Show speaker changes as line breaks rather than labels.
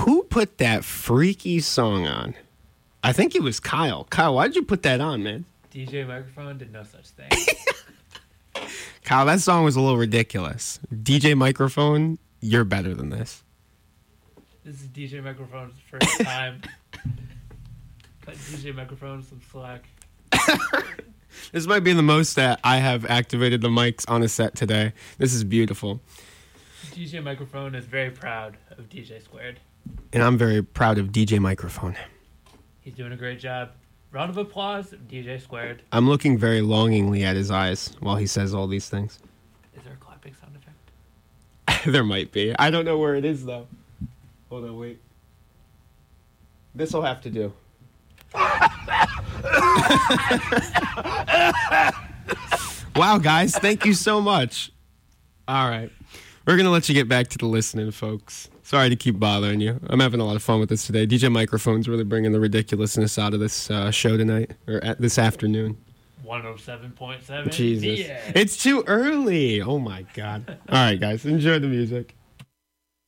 Who put that freaky song on? I think it was Kyle. Kyle, why'd you put that on, man?
DJ Microphone did no such thing.
Kyle, that song was a little ridiculous. DJ Microphone, you're better than this.
This is DJ Microphone's first time. Cut DJ Microphone some slack.
This might be the most that I have activated the mics on a set today. This is beautiful.
DJ Microphone is very proud of DJ Squared.
And I'm very proud of DJ Microphone.
He's doing a great job. Round of applause, DJ Squared.
I'm looking very longingly at his eyes while he says all these things.
Is there a clapping sound effect?
There might be. I don't know where it is, though. Hold on, wait. This will have to do. Wow, guys, thank you so much. All right. We're going to let you get back to the listening, folks. Sorry to keep bothering you. I'm having a lot of fun with this today. DJ Microphone's really bringing the ridiculousness out of this show tonight, or this afternoon.
107.7.
Jesus.
Yeah.
It's too early. Oh, my God. All right, guys, enjoy the music.